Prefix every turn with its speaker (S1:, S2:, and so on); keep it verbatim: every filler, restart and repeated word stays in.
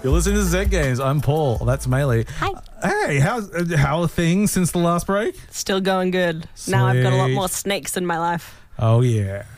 S1: You're listening to Z Games. I'm Paul. That's Maylee.
S2: Hi.
S1: Hey, how's, how are things since the last break?
S2: Still going good. Now I've got a lot
S1: Sweet.
S2: more snakes in my life.
S1: Oh, yeah.